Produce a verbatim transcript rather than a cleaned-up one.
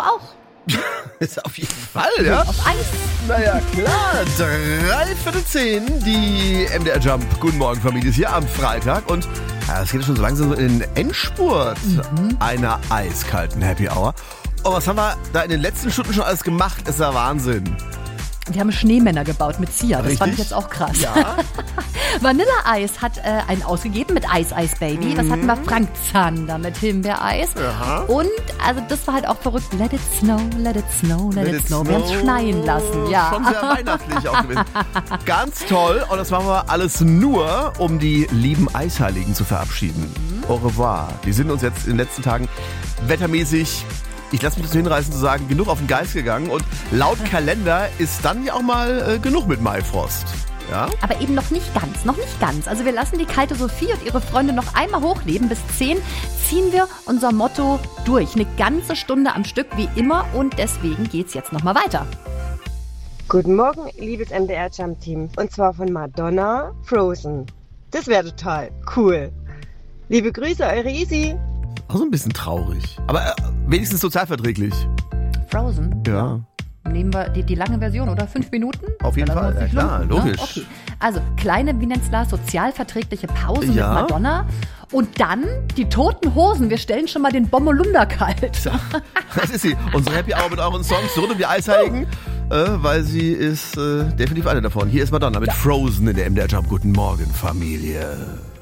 auch. Ist auf jeden Fall, ja. Auf Eis. Naja, klar. Drei Viertel zehn, die M D R Jump. Guten Morgen, Familie, ist hier am Freitag. Und ja, es geht schon so langsam so in den Endspurt mhm. einer eiskalten Happy Hour. Und was haben wir da in den letzten Stunden schon alles gemacht? Ist ja Wahnsinn. Wir haben Schneemänner gebaut mit Sia. Das Richtig? fand ich jetzt auch krass. Ja. Vanilleeis hat äh, einen ausgegeben mit Ice Ice Baby. Was hatten wir? Frank Zander mit Himbeereis. Aha. Und also das war halt auch verrückt. Let it snow, let it snow, let, let it snow. Wir haben es schneien lassen. Ja. Schon sehr weihnachtlich auch gewesen. Ganz toll. Und das machen wir alles nur, um die lieben Eisheiligen zu verabschieden. Mhm. Au revoir. Die sind uns jetzt in den letzten Tagen wettermäßig, ich lasse mich dazu hinreißen zu sagen, genug auf den Geist gegangen. Und laut Kalender ist dann ja auch mal äh, genug mit Maifrost. Ja? Aber eben noch nicht ganz, noch nicht ganz. Also wir lassen die kalte Sophie und ihre Freunde noch einmal hochleben. Bis zehn ziehen wir unser Motto durch. Eine ganze Stunde am Stück wie immer und deswegen geht's jetzt nochmal weiter. Guten Morgen, liebes M D R Jump Team. Und zwar von Madonna, Frozen. Das wäre total cool. Liebe Grüße, eure Isi. Auch so ein bisschen traurig. Aber äh, wenigstens sozialverträglich. Frozen? Ja. Nehmen wir die, die lange Version, oder? Fünf Minuten? Auf jeden Fall, ja, klar, lumpen, logisch. Ne? Okay. Also, kleine, wie nennt's Lars, sozialverträgliche Pause Ja. mit Madonna. Und dann die Toten Hosen. Wir stellen schon mal den Bommelunder kalt. Ja, das ist sie. Unsere Happy Hour mit euren Songs rund um die Eisheiligen. Äh, weil sie ist äh, definitiv eine davon. Hier ist Madonna mit Frozen in der M D R Jump. Guten Morgen, Familie.